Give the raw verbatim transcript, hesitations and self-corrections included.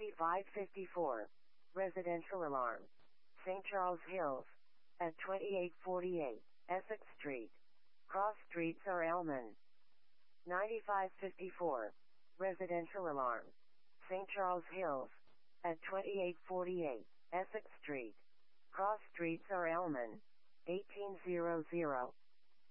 ninety-five fifty-four. Residential alarm. Saint Charles Hills. At twenty-eight forty-eight. Essex Street. Cross streets are Elman. ninety-five fifty-four. Residential alarm. Saint Charles Hills. At twenty-eight forty-eight. Essex Street. Cross streets are Elman. eighteen hundred.